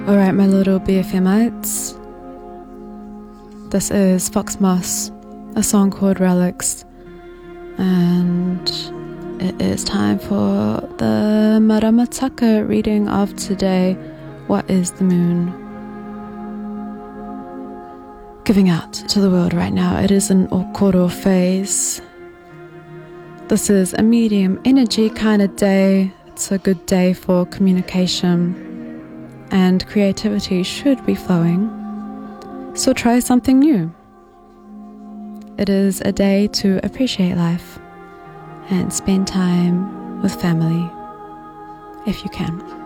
Alright, my little BFMites, this is Fox Moss, a song called Relics, and it is time for the Maramataka reading of today. What is the moon giving out to the world right now? It is an Okoro phase. This is a medium energy kind of day. It's a good day for communication, and creativity should be flowing, so try something new. It is a day to appreciate life and spend time with family if you can.